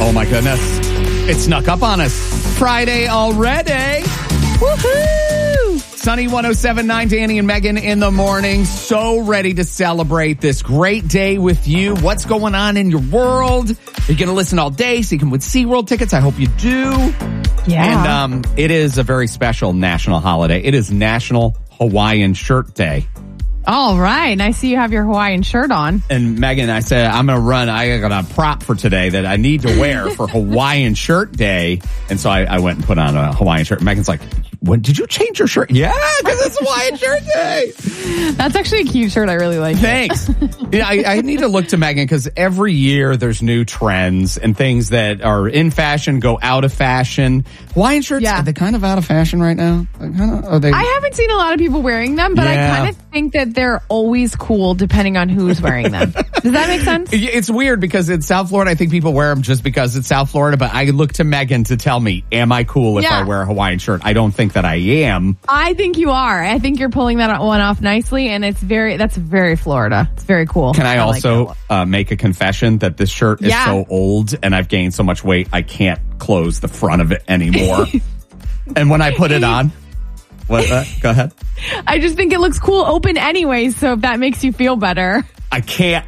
Oh, my goodness. It snuck up on us. Friday already. Woohoo! Sunny 107.9, Danny and Megan in the morning. So ready to celebrate this great day with you. What's going on in your world? Are you going to listen all day so you can win SeaWorld tickets? I hope you do. Yeah. And it is a very special national holiday. It is National Hawaiian Shirt Day. All right. And I see you have your Hawaiian shirt on. And Megan, I said, I got a prop for today that I need to wear for Hawaiian Shirt Day. And so I went and put on a Hawaiian shirt. Megan's like, when did you change your shirt? Yeah, because it's Hawaiian Shirt Day. That's actually a cute shirt. I really like Thanks. I need to look to Megan because every year there's new trends and things that are in fashion go out of fashion. Hawaiian shirts, are they kind of out of fashion right now? I haven't seen a lot of people wearing them, but I kind of think that they're always cool depending on who's wearing them. Does that make sense? It's weird because in South Florida, I think people wear them just because it's South Florida, but I look to Megan to tell me, am I cool if I wear a Hawaiian shirt? I don't think that I am. I think you are. I think you're pulling that one off nicely, and that's very Florida. It's very cool. Can I also make a confession that this shirt is so old and I've gained so much weight, I can't close the front of it anymore. And when I put it on, go ahead. I just think it looks cool open anyway, so if that makes you feel better. I can't,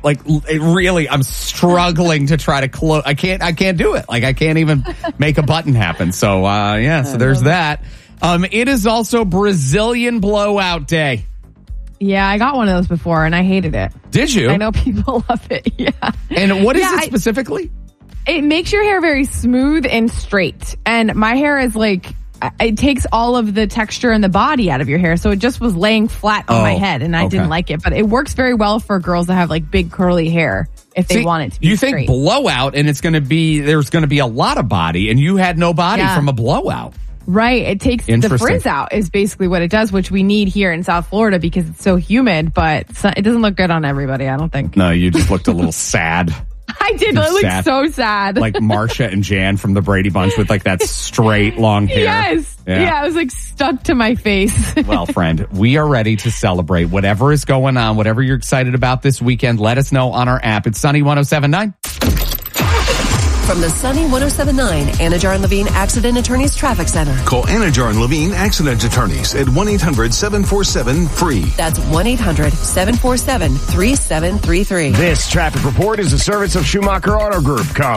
I'm struggling to try to close. I can't do it. I can't even make a button happen. So, so there's that. It is also Brazilian Blowout Day. Yeah, I got one of those before and I hated it. Did you? I know people love it. Yeah. And what is it specifically? It makes your hair very smooth and straight. And my hair is it takes all of the texture and the body out of your hair. So it just was laying flat on my head and I didn't like it. But it works very well for girls that have big curly hair if they want it to be straight. You think blowout and there's going to be a lot of body and you had no body from a blowout. Right. It takes the frizz out is basically what it does, which we need here in South Florida because it's so humid, but it doesn't look good on everybody, I don't think. No, you just looked a little sad. I did. I looked so sad. Like Marsha and Jan from the Brady Bunch with that straight long hair. Yes. Yeah, it was stuck to my face. Well, friend, we are ready to celebrate whatever is going on, whatever you're excited about this weekend. Let us know on our app. It's Sunny 107.9. From the Sunny 107.9 Anajar and Levine Accident Attorneys Traffic Center. Call Anajar and Levine Accident Attorneys at 1-800-747-FREE. That's 1-800-747-3733. This traffic report is a service of Schumacher Auto Group. Call